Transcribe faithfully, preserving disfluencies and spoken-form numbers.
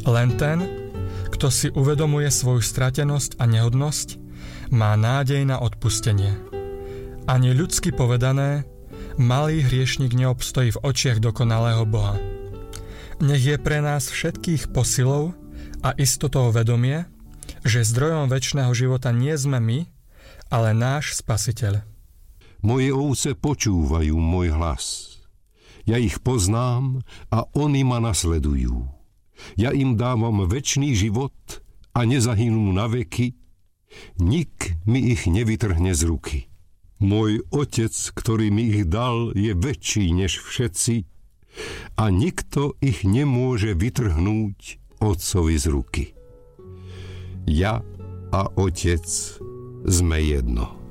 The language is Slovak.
Len ten, kto si uvedomuje svoju stratenosť a nehodnosť, má nádej na odpustenie. Ani ľudsky povedané, malý hriešnik neobstojí v očiach dokonalého Boha. Nech je pre nás všetkých posilou a istotou vedomie, že zdrojom večného života nie sme my, ale náš Spasiteľ. Moje ovce počúvajú môj hlas. Ja ich poznám a oni ma nasledujú. Ja im dávam večný život a nezahynú na veky. Nik mi ich nevytrhne z ruky. Môj Otec, ktorý mi ich dal, je väčší než všetci a nikto ich nemôže vytrhnúť Otcovi z ruky. Ja a Otec sme jedno.